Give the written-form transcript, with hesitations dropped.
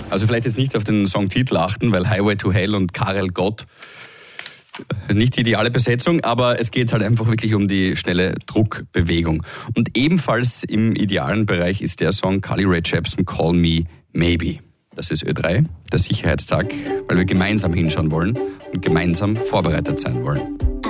Also vielleicht jetzt nicht auf den Songtitel achten, weil Highway to Hell und Karel Gott nicht die ideale Besetzung, aber es geht halt einfach wirklich um die schnelle Druckbewegung. Und ebenfalls im idealen Bereich ist der Song Carly Rae Jepsen, Call Me Maybe. Das ist Ö3, der Sicherheitstag, weil wir gemeinsam hinschauen wollen und gemeinsam vorbereitet sein wollen.